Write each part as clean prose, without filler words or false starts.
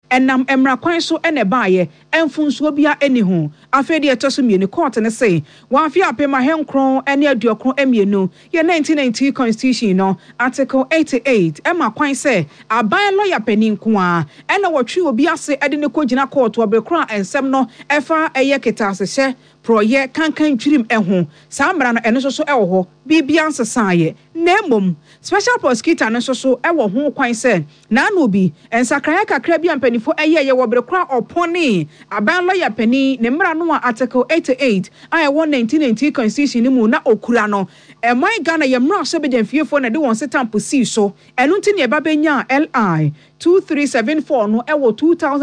enam emra kwan so ene baaye emfunsuo bia eni ho afedi etoso mienu court ne say wanfi apema henkron ene aduokron emienu ye 1990 constitution no article 88 ema kwan say aban lawyer panin ko a ene wotwe obi ase ede ne kogina court obekra ensem no efa eye ketasehye proye kankan twirim eho samra no eno so ewo ho bibia nsesaaye nemom special prosecutor no so ewo ho kwan say na no bi ensakraya kakra bia mpanifo eye wobrekra opone aban lawyer pani ne mra no article 88 I 1990 constitution ni mu na okura no emai Ghana ye mra so bedemfiefo na de won setampo si so eno nti ne eba benya LI 2374 no ewo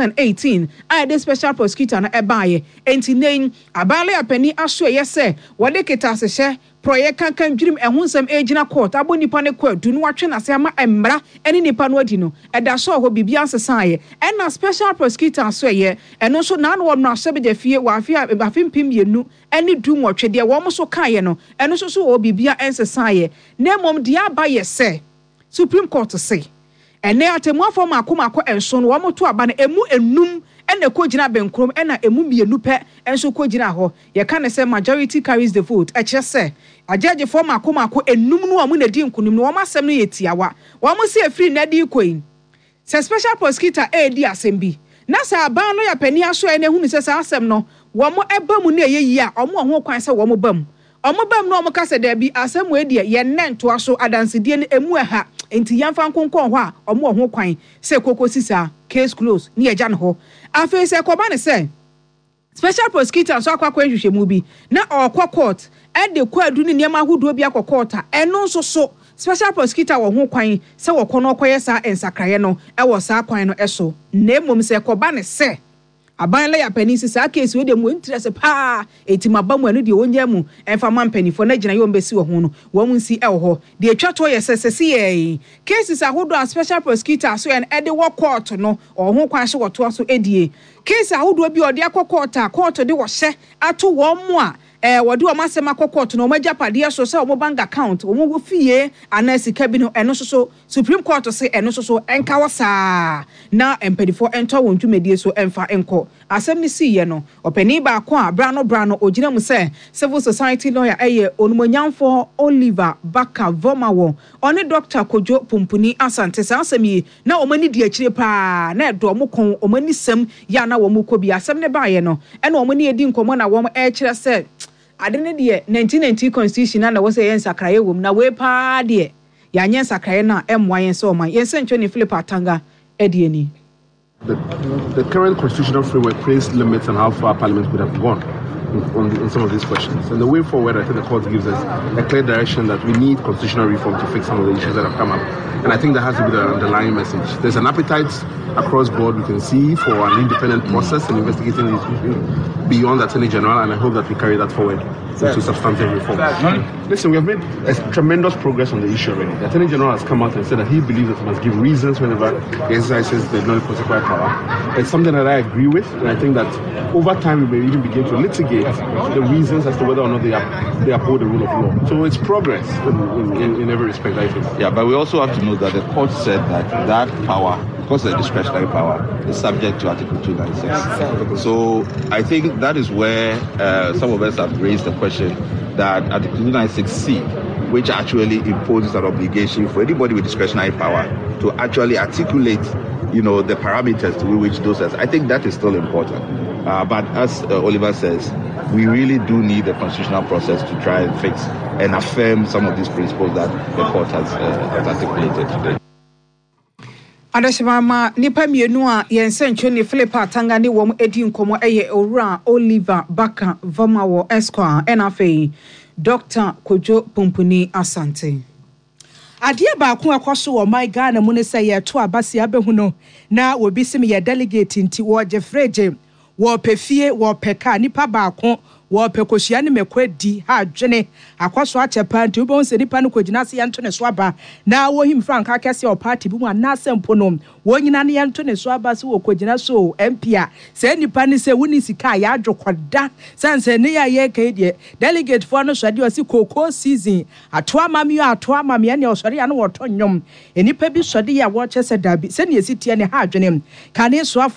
2018 I the special prosecutor na ebaye enti nen aban lawyer pani aso yese wode ketasehye project kankan dwirim ehonsam ejina court abonipa ne kwadu no watwe na se ama emra ene nipa no adi no eda so ho bibia nsesaaye ena special prosecutor so ye eno so na no no asebe fie wa afimpim yenu ene du nwotwe de wo mo so kaye no eno so ho bibia nsesaaye na mom de abaye se Supreme Court say ene atemu afọ makomako enso no wo mo to aba na emu enum ene kogina benkrom ena emu mienu pe enso kogina ho ye ka ne say majority carries the vote eche say ajaje form akomako enum no amu na di nkunim no wo masem no yetiawa wo mo se free na di koyin say special prosecutor di assembly na sa aban no ya pani aso ene hu ni say asem no wo mo eba mu na yeyi a omo ho kwan say wo mo bam no omo ka say da bi asem we die ye nento aso adansedie ne emu ha enti yamfa nkonkon ho a omo ho kwan say kokosisa case close ni eja no ho afi say koba ne say special prosecutor so akwa hwehwemu bi na okwa court e de kwadu ni niam ahodo bi akwa court eno so special prosecutor wo ho kwan say wo kono koye sa ensakraye no e wo sa kwan no eso na emom say koba ne say aban lawyer pani sa case we dem interest pa etimaba mu anu de wonya mu enfa man panifo na gina yo mbesi wo ho no wo mu nsi e wo ho de atwato ye sesese ye cases ahodo a special prosecutor so en e de wo court no o ho kwan so woto so edie case ahodo bi o de akọ court de wo hye ato wo mu a wode o masema court no magya pade so se o bank account o mo fie anasi kabino eno so Supreme Court say eno so enka wasa na empadifo ento won dwumedie so emfa enko asem ni si ye no opani ba ko a brano ogina mu se civil society lawyer onumonyamfo Oliver Baka Vomawo oni Dr. Kojo Pumpuni Asante asem yi na o mani di akire pa na edo mo kon o mani sem ya na wo mo ko bi asem ne ba ye no ena o mani edi nkomo na wo e kire se adene de 1990 constitution na wo se yen sakraye wom na we pa de ya nyen sakraye na emwa yen so man yen se ntwe ne Philip Atanga edieni. The current constitutional framework placed limits on how far Parliament could have gone in some of these questions. And the way forward, I think the court gives us a clear direction that we need constitutional reform to fix some of the issues that have come up. And I think that has to be the underlying message. There's an appetite across board we can see for an independent process in investigating these issues beyond the Attorney General, and I hope that we carry that forward into substantive reform. Listen, we have made tremendous progress on the issue already. The Attorney General has come out and said that he believes that he must give reasons whenever he exercises the non-prosecutorial power. It's something that I agree with, and I think that over time we may even begin to litigate the reasons as to whether or not they uphold the rule of law. So it's progress in every respect, I think. Yeah, but we also have to know that the court said that power, because the discretionary power, is subject to Article 296. So I think that is where some of us have raised the question that Article 296C, which actually imposes an obligation for anybody with discretionary power to actually articulate, the parameters to which those are. I think that is still important. But as Oliver says, we really do need a constitutional process to try and fix and affirm some of these principles that the court has articulated today. Adashima nipa mienu a yensencho ne Philip Atanga ne wom edi nkomo eye owura Oliver Baka Vomawo Esquire enafe Dr. Kojo Pumpuni Asante. Adie ba ko akwaso wo my Ghana mu ne say ye to abase abehu no na obi sim ye delegate nti wo Jeffreje wo pefie wo peka nipa ba ko wo pekohia ne mekwadi ha adwene akwaso achepa nti wo se nipa no kogina se yento ne so aba na wo him franka kese o party bi mu na sempo no wo nyina ne yento ne so aba se wo kogina so MP se nipa ne se woni sika ya adwokoda sanse ne ya ye ka die delegate for no so de o se koko season ato amame ne o sori ya no wo to nyom enipa bi so de ya wo chese dabi se ne esitie ne ha adwene ka ne so